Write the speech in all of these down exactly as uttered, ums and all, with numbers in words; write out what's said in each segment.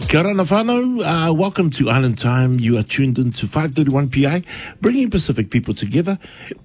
Kia ora na whanau. Uh, welcome to Island Time. You are tuned in to five thirty-one P I, bringing Pacific people together.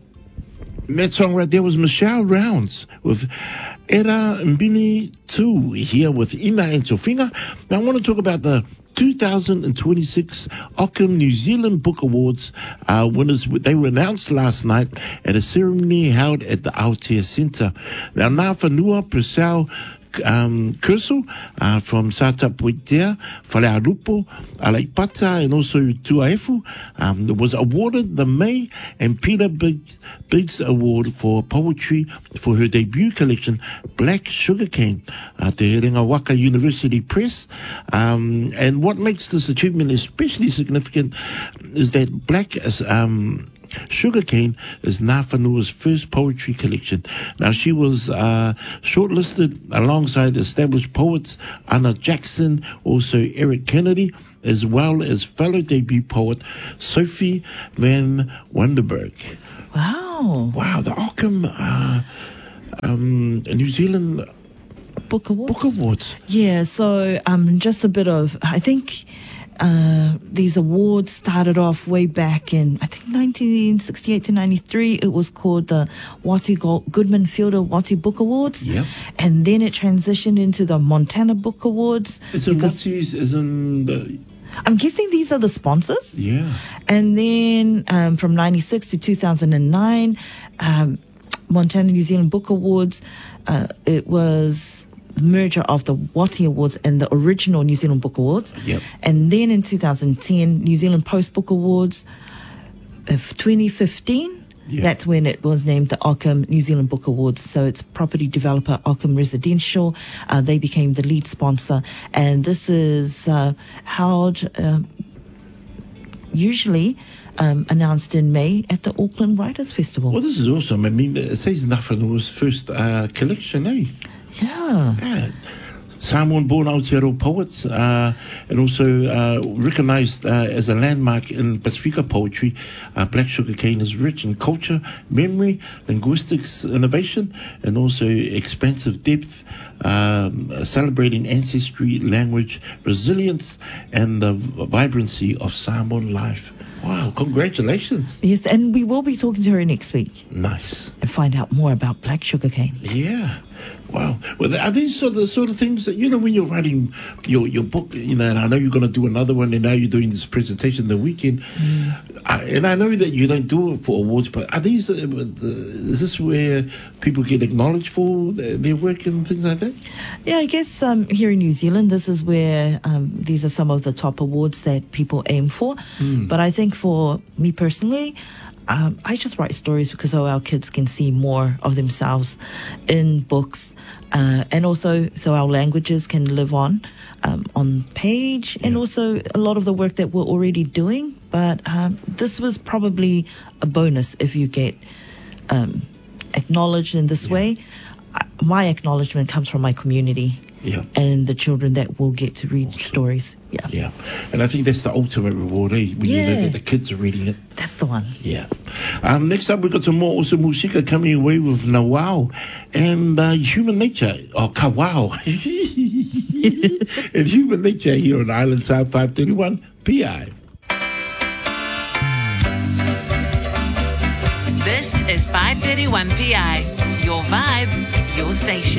That song right there was Michelle Rounds with Era Mbini two, here with Ina and Tofina. Now I want to talk about the two thousand twenty-six Ockham New Zealand Book Awards uh, winners. They were announced last night at a ceremony held at the Aotea Centre. Now, Ngā Whanua Purcell Um, Kursel uh, from Sata Puitea, Whalearupo, Alaipata, and also Tuaefu um, was awarded the May and Peter Biggs, Biggs Award for Poetry for her debut collection, Black Sugarcane, at the Ringa Waka University Press. Um, and what makes this achievement especially significant is that Black is um, Sugarcane is Ngā Whanua's first poetry collection. Now, she was uh, shortlisted alongside established poets Anna Jackson, also Eric Kennedy, as well as fellow debut poet Sophie van Wonderberg. Wow. Wow, the Ockham uh, um, New Zealand Book Awards. Book Awards. Yeah, so um, just a bit of, I think... Uh, these awards started off way back in, I think, nineteen sixty-eight to ninety-three. It was called the Watty Goodman Fielder Watty Book Awards. Yep. And then it transitioned into the Montana Book Awards. Is it Watty's, is in the... I'm guessing these are the sponsors. Yeah. And then um, from ninety-six to two thousand nine, um, Montana New Zealand Book Awards, uh, it was... merger of the Watty Awards and the original New Zealand Book Awards. Yep. And then in two thousand ten, New Zealand Post Book Awards. Of twenty fifteen, yep. That's when it was named the Ockham New Zealand Book Awards. So it's property developer Ockham Residential. Uh, they became the lead sponsor. And this is uh, held uh, usually um, announced in May at the Auckland Writers Festival. Well, this is awesome. I mean, it says Ngā Whanua's first uh, collection, eh? Yeah. Yeah. Samoan-born Aotearoa poets uh, and also uh, recognised uh, as a landmark in Pasifika poetry. Uh, Black Sugarcane is rich in culture, memory, linguistics, innovation, and also expansive depth, um, celebrating ancestry, language, resilience, and the v- vibrancy of Samoan life. Wow, congratulations. Yes, and we will be talking to her next week. Nice. And find out more about Black Sugarcane. Yeah. Wow. Well, are these sort of the sort of things that, you know, when you're writing your, your book, you know, and I know you're going to do another one, and now you're doing this presentation the weekend, mm. I, and I know that you don't do it for awards, but are these, uh, is this where people get acknowledged for their, their work and things like that? Yeah, I guess um, here in New Zealand, this is where um, these are some of the top awards that people aim for. Mm. But I think for me personally, Um, I just write stories because so our kids can see more of themselves in books, uh, and also so our languages can live on um, on page, yeah. And also a lot of the work that we're already doing. But um, this was probably a bonus if you get um, acknowledged in this yeah. way. My acknowledgement comes from my community. Yeah. And the children that will get to read awesome. Stories. Yeah. Yeah. And I think that's the ultimate reward, eh? When yeah. you know that the kids are reading it. That's the one. Yeah. Um, next up, we've got some more awesome musika coming away with Nawao and uh, Human Nature. Oh, Kawao. And Human Nature here on Island Side five thirty-one P I. This is five thirty-one P I. Your vibe, your station.